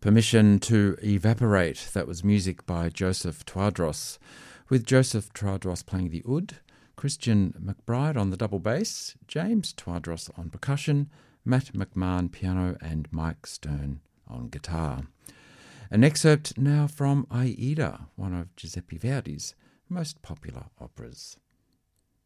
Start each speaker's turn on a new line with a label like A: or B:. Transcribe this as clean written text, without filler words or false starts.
A: Permission to Evaporate, that was music by Joseph Twadros, with Joseph Twadros playing the oud, Christian McBride on the double bass, James Twadros on percussion, Matt McMahon piano and Mike Stern on guitar. An excerpt now from Aida, one of Giuseppe Verdi's most popular operas.